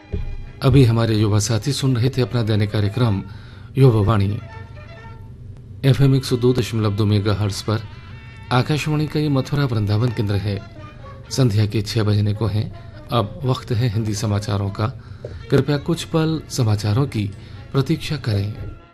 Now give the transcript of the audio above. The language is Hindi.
अभी हमारे युवा साथी सुन रहे थे अपना दैनिक कार्यक्रम युवा वाणी FM 102.2 मेगाहर्ट्ज पर। आकाशवाणी का ये मथुरा वृंदावन केंद्र है। संध्या के 6 बजने को है। अब वक्त है हिंदी समाचारों का। कृपया कुछ पल समाचारों की प्रतीक्षा करें।